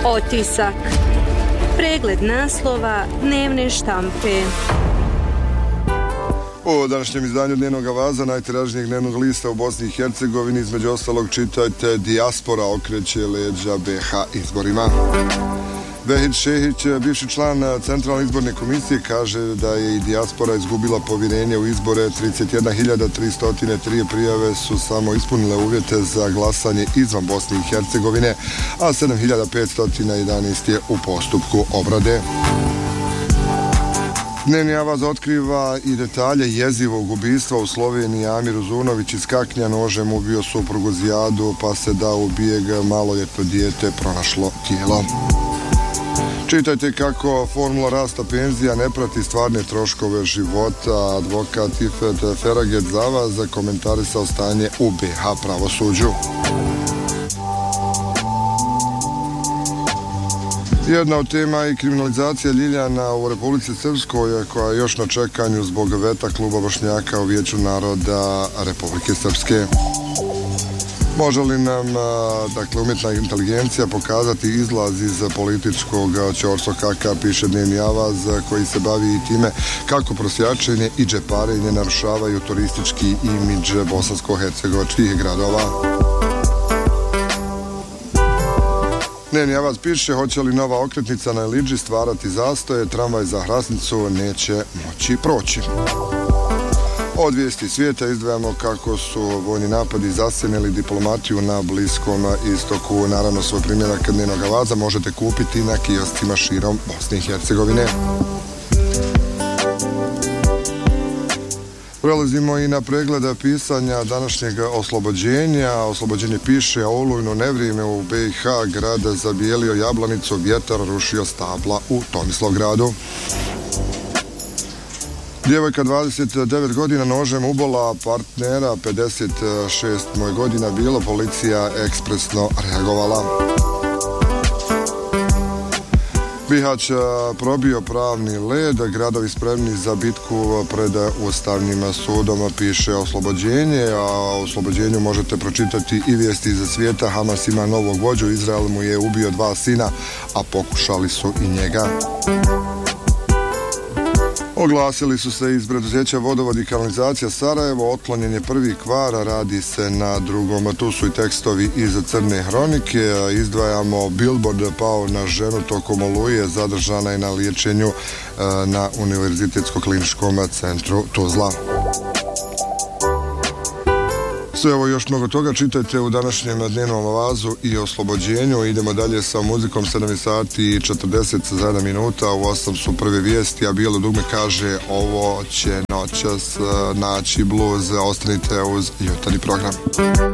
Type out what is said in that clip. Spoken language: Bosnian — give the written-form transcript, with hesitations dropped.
Otisak. Pregled naslova dnevne štampe. U današnjem izdanju Dnevnog avaza, najtiražnijeg dnevnog lista u Bosni i Hercegovini, između ostalog čitajte: dijaspora okreće leđa BiH izborima. Vehid Šehić, bivši član Centralne izborne komisije, kaže da je i dijaspora izgubila povjerenje u izbore. 31.303 prijave su samo ispunile uvjete za glasanje izvan Bosne i Hercegovine, a 7.511 je u postupku obrade. Dnevni avaz otkriva i detalje jezivog ubistva u Sloveniji. Amir Uzunović iz Kaknja nožem ubio suprugu Zijadu, pa se dao u bijeg, maloljetno dijete pronašlo tijelo. Čitajte kako formula rasta penzija ne prati stvarne troškove života. Advokat Ifet Feraget Zavaz komentarisao stanje u BiH pravosuđu. Jedna od tema je kriminalizacija ljiljana u Republici Srpskoj, koja je još na čekanju zbog veta kluba Bošnjaka u Vijeću naroda Republike Srpske. Može li nam, umjetna inteligencija pokazati izlaz iz političkog ćorsokaka, piše Dnevni avaz, koji se bavi i time kako prosjačenje i džeparenje narušavaju turistički imidž bosansko-hercegovačkih gradova. Dnevni avaz piše: hoće li nova okretnica na Ilidži stvarati zastoje, tramvaj za Hrasnicu neće moći proći. Od vijesti svijeta izdvajamo kako su vojni napadi zasjenili diplomatiju na Bliskom istoku. Naravno, svoj primjerak Dnevnog avaza možete kupiti na kioscima širom Bosne i Hercegovine. Prelazimo i na pregled pisanja današnjeg oslobođenja. Oslobođenje piše: a olujno nevrijeme u BiH, grad zabijelio jablanicu, vjetar rušio stabla u Tomislavgradu. Djevojka 29 godina nožem ubola partnera, 56 mu je godina bilo, policija ekspresno reagovala. Bihać probio pravni led, gradovi spremni za bitku pred Ustavnim sudom, piše Oslobođenje, a o Oslobođenju možete pročitati i vijesti iz svijeta. Hamas ima novog vođu, Izrael mu je ubio 2 sina, a pokušali su i njega. Oglasili su se iz preduzeća Vodovod i kanalizacija Sarajevo, otklonjen je prvi kvar, radi se na drugom. Tu su i tekstovi iz Crne hronike. Izdvajamo: Billboard pao na ženu tokom oluje, zadržana je na liječenju na Univerzitetsko-kliničkom centru Tuzla. Sve ovo još mnogo toga čitajte u današnjem Dnevnom avazu i Oslobođenju. Idemo dalje sa muzikom. 7 sati i 47 minuta. U 8 su prve vijesti, a bijelo dugme kaže: ovo će noćas naći bluz. Ostanite uz jutarnji program.